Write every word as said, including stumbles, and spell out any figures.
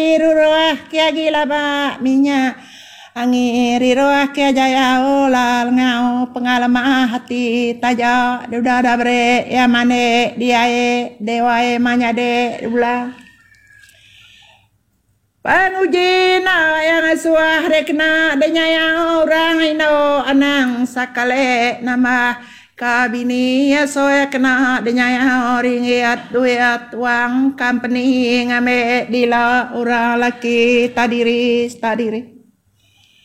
Ruah kia gila ba minyak angiri roah kia jaya olal ngau pengalaman hati taja duda dabre ya mane diae dewae manyade ulang pangujina yang suah rekna denya yang orang ino anang sakale nama kabini ya soya kena denya yang orang iat duat wang company ngame dila orang laki tadiri tadiri